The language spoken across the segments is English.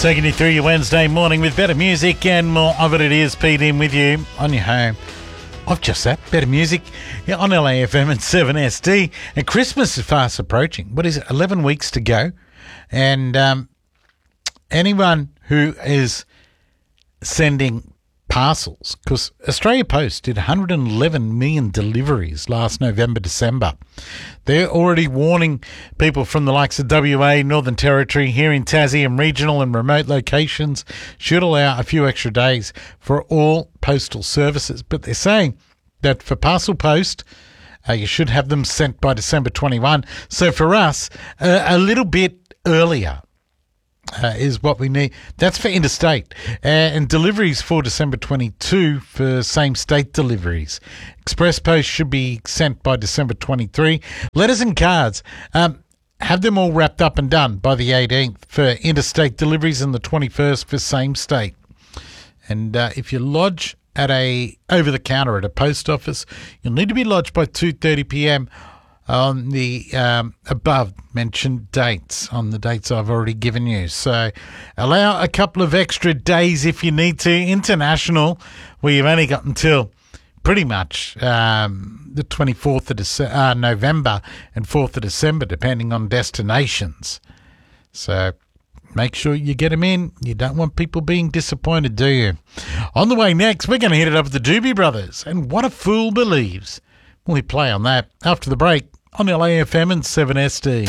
Taking you through your Wednesday morning with better music and more of it is Pete in with you on your home. I've just that, better music on LAFM and 7SD. And Christmas is fast approaching. What is it, 11 weeks to go? And anyone who is sending parcels, because Australia Post did 111 million deliveries last November, December. They're already warning people from the likes of WA, Northern Territory, here in Tassie and regional and remote locations should allow a few extra days for all postal services. But they're saying that for parcel post, you should have them sent by December 21. So for us, a little bit earlier is what we need. That's for interstate. And deliveries for December 22 for same-state deliveries. Express post should be sent by December 23. Letters and cards, have them all wrapped up and done by the 18th for interstate deliveries and the 21st for same-state. And if you lodge at a over-the-counter at a post office, you'll need to be lodged by 2:30 p.m. on the above-mentioned dates, on the dates I've already given you. So allow a couple of extra days if you need to. International, where you've only got until pretty much the 24th of November and 4th of December, depending on destinations. So make sure you get them in. You don't want people being disappointed, do you? On the way next, we're going to hit it up with the Doobie Brothers and What a Fool Believes. We play on that after the break on LAFM and 7SD.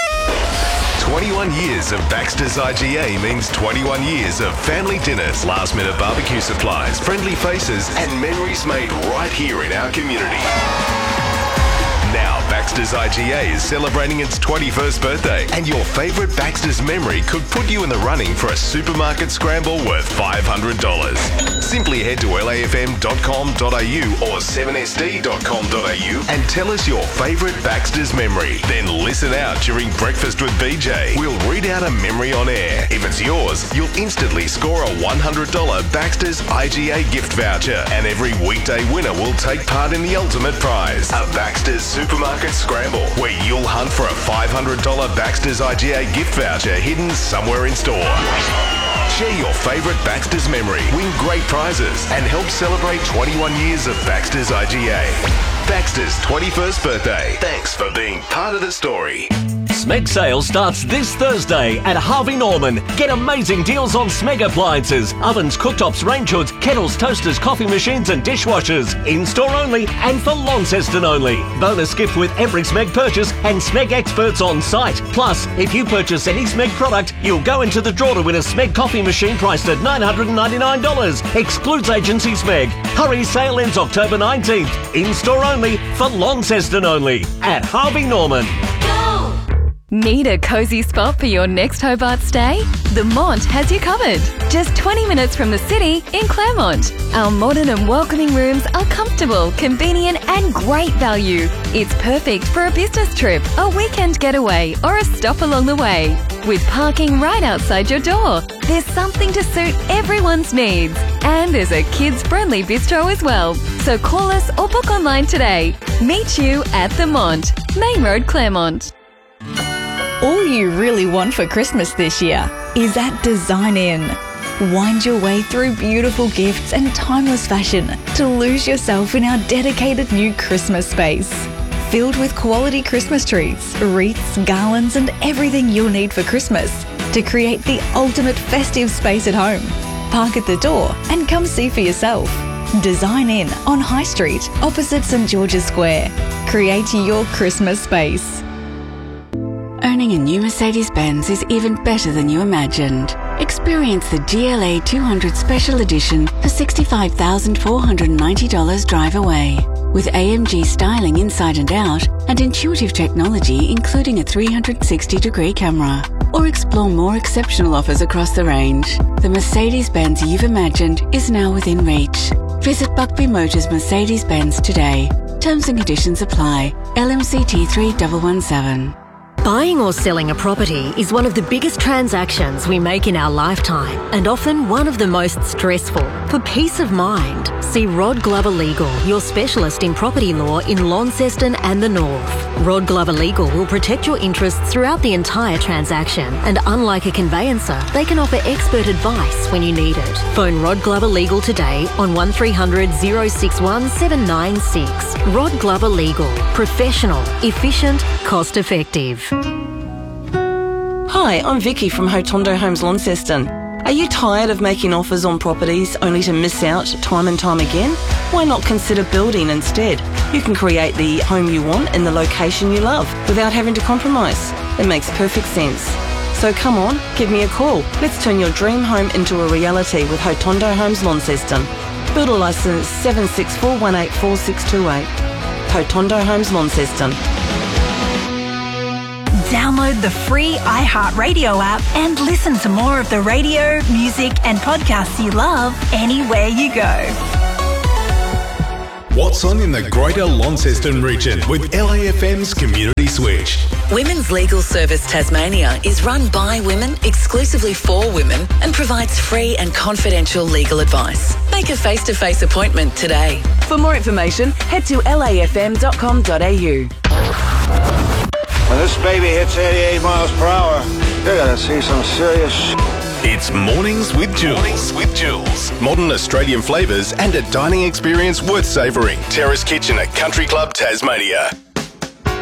21 years of Baxter's IGA means 21 years of family dinners, last-minute barbecue supplies, friendly faces, and memories made right here in our community. Now, Baxter's IGA is celebrating its 21st birthday, and your favourite Baxter's memory could put you in the running for a supermarket scramble worth $500. Simply head to lafm.com.au or 7sd.com.au and tell us your favourite Baxter's memory. Then listen out during Breakfast with BJ. We'll read out a memory on air. If it's yours, you'll instantly score a $100 Baxter's IGA gift voucher, and every weekday winner will take part in the ultimate prize, a Baxter's Supermarket Scramble, where you'll hunt for a $500 Baxter's IGA gift voucher hidden somewhere in store. Share your favourite Baxter's memory, win great prizes, and help celebrate 21 years of Baxter's IGA. Baxter's 21st birthday. Thanks for being part of the story. Smeg sale starts this Thursday at Harvey Norman. Get amazing deals on Smeg appliances, ovens, cooktops, range hoods, kettles, toasters, coffee machines and dishwashers. In-store only and for Launceston only. Bonus gift with every Smeg purchase and Smeg experts on site. Plus, if you purchase any Smeg product, you'll go into the draw to win a Smeg coffee machine priced at $999. Excludes agency Smeg. Hurry, sale ends October 19th. In-store only for Launceston only at Harvey Norman. Need a cosy spot for your next Hobart stay? The Mont has you covered. Just 20 minutes from the city in Claremont. Our modern and welcoming rooms are comfortable, convenient and great value. It's perfect for a business trip, a weekend getaway or a stop along the way. With parking right outside your door, there's something to suit everyone's needs. And there's a kids-friendly bistro as well. So call us or book online today. Meet you at The Mont, Main Road, Claremont. All you really want for Christmas this year is at Design In. Wind your way through beautiful gifts and timeless fashion to lose yourself in our dedicated new Christmas space. Filled with quality Christmas trees, wreaths, garlands and everything you'll need for Christmas to create the ultimate festive space at home. Park at the door and come see for yourself. Design In on High Street, opposite St George's Square. Create your Christmas space. Owning a new Mercedes-Benz is even better than you imagined. Experience the GLA 200 Special Edition for $65,490 drive away. With AMG styling inside and out and intuitive technology including a 360-degree camera. Or explore more exceptional offers across the range. The Mercedes-Benz you've imagined is now within reach. Visit Buckby Motors Mercedes-Benz today. Terms and conditions apply. LMCT 3117. Buying or selling a property is one of the biggest transactions we make in our lifetime and often one of the most stressful. For peace of mind, see Rod Glover Legal, your specialist in property law in Launceston and the North. Rod Glover Legal will protect your interests throughout the entire transaction, and unlike a conveyancer, they can offer expert advice when you need it. Phone Rod Glover Legal today on 1300 061 796. Rod Glover Legal. Professional, efficient, cost effective. Hi, I'm Vicky from Hotondo Homes Launceston. Are you tired of making offers on properties only to miss out time and time again? Why not consider building instead? You can create the home you want in the location you love without having to compromise. It makes perfect sense. So come on, give me a call. Let's turn your dream home into a reality with Hotondo Homes Launceston. Builder licence 7641844628. Hotondo Homes Launceston. Download the free iHeartRadio app and listen to more of the radio, music and podcasts you love anywhere you go. What's on in the Greater Launceston region with LAFM's Community Switch? Women's Legal Service Tasmania is run by women, exclusively for women, and provides free and confidential legal advice. Make a face-to-face appointment today. For more information, head to lafm.com.au. When this baby hits 88 miles per hour, you're gonna see some serious It's Mornings with Jules. Modern Australian flavours and a dining experience worth savouring. Terrace Kitchen at Country Club Tasmania.